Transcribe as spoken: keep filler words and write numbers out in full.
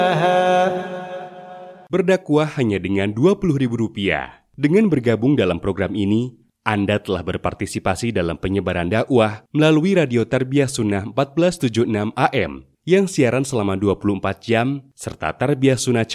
Berdakwah hanya dengan dua puluh ribu rupiah. Dengan bergabung dalam program ini, Anda telah berpartisipasi dalam penyebaran dakwah melalui Radio Tarbiyah Sunnah empat belas tujuh puluh enam A M yang siaran selama dua puluh empat jam serta Tarbiyah Sunnah